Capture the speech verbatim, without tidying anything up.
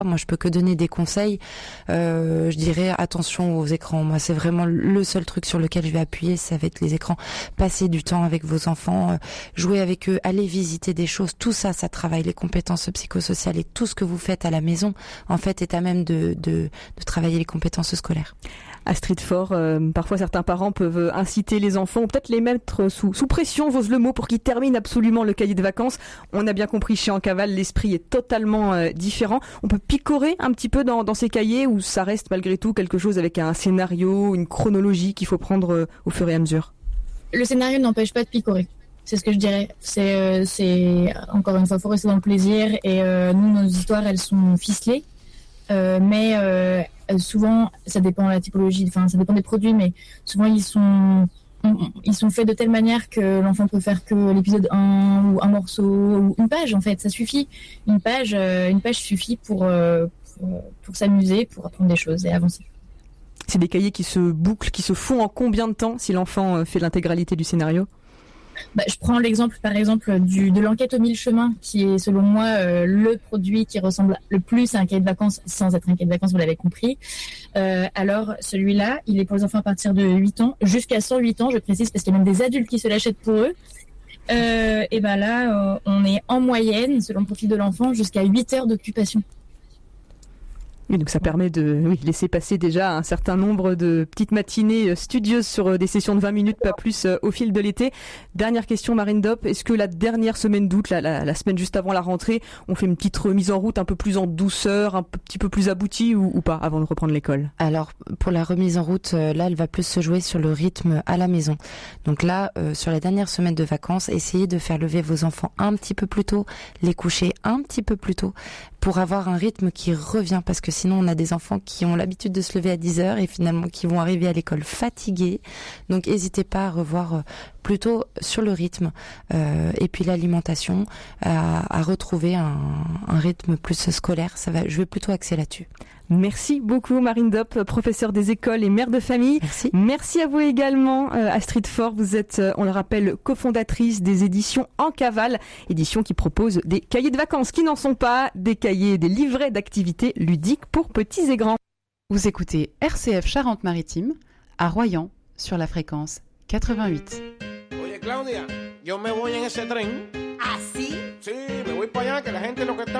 Moi, je peux que donner des conseils. Euh, je dirais attention aux écrans. Moi, c'est vraiment le seul truc sur lequel je vais appuyer, ça va être les écrans. Passez du temps avec vos enfants, euh, jouer avec eux, aller visiter des choses. Tout ça, ça travaille les compétences psychosociales et tout ce que vous faites à la maison, en fait, est à même de, de, de travailler les compétences scolaires. Astrid Faure, euh, parfois certains parents peuvent inciter les enfants, ou peut-être les mettre sous, sous pression, j'ose le mot, pour qu'ils terminent absolument le cahier de vacances. On a bien compris, chez Encaval, l'esprit est totalement euh, différent. On peut picorer un petit peu dans, dans ces cahiers, ou ça reste malgré tout quelque chose avec un scénario, une chronologie qu'il faut prendre euh, au fur et à mesure? Le scénario n'empêche pas de picorer. C'est ce que je dirais. C'est, euh, c'est encore une fois, faut rester dans le plaisir. Et euh, nous, nos histoires, elles sont ficelées. Euh, mais euh, souvent, ça dépend de la typologie, enfin ça dépend des produits, mais souvent ils sont ils sont faits de telle manière que l'enfant peut faire que l'épisode un ou un morceau ou une page en fait, ça suffit. Une page, euh, une page suffit pour, euh, pour pour s'amuser, pour apprendre des choses et avancer. C'est des cahiers qui se bouclent, qui se font en combien de temps si l'enfant fait l'intégralité du scénario? Bah, je prends l'exemple, par exemple, du, de l'enquête aux mille chemins, qui est, selon moi, euh, le produit qui ressemble le plus à un cahier de vacances, sans être un cahier de vacances, vous l'avez compris. Euh, alors, celui-là, il est pour les enfants à partir de huit ans, jusqu'à cent huit ans, je précise, parce qu'il y a même des adultes qui se l'achètent pour eux. Euh, et ben là, euh, on est en moyenne, selon le profil de l'enfant, jusqu'à huit heures d'occupation. Oui, donc ça permet de oui, laisser passer déjà un certain nombre de petites matinées studieuses sur des sessions de vingt minutes, pas plus, au fil de l'été. Dernière question, Marine Dopp, est-ce que la dernière semaine d'août, la, la, la semaine juste avant la rentrée, on fait une petite remise en route un peu plus en douceur, un petit peu plus aboutie ou, ou pas, avant de reprendre l'école? Alors, pour la remise en route, là, elle va plus se jouer sur le rythme à la maison. Donc là, euh, sur la dernière semaine de vacances, essayez de faire lever vos enfants un petit peu plus tôt, les coucher un petit peu plus tôt, pour avoir un rythme qui revient, parce que sinon on a des enfants qui ont l'habitude de se lever à dix heures et finalement qui vont arriver à l'école fatigués. Donc n'hésitez pas à revoir plutôt sur le rythme euh, et puis l'alimentation, à, à retrouver un, un rythme plus scolaire. Ça va, je vais plutôt axer là-dessus. Merci beaucoup Marine Dopp, professeure des écoles et mère de famille. Merci. Merci à vous également euh, Astrid Faure. Vous êtes, euh, on le rappelle, cofondatrice des éditions Encaval, éditions qui proposent des cahiers de vacances qui n'en sont pas, des cahiers, des livrets d'activités ludiques pour petits et grands. Vous écoutez R C F Charente-Maritime à Royan sur la fréquence quatre-vingt-huit. Oye Claudia, yo me voy en ese tren. ¿Ah, sí? Sí, me voy para allá que la gente lo que está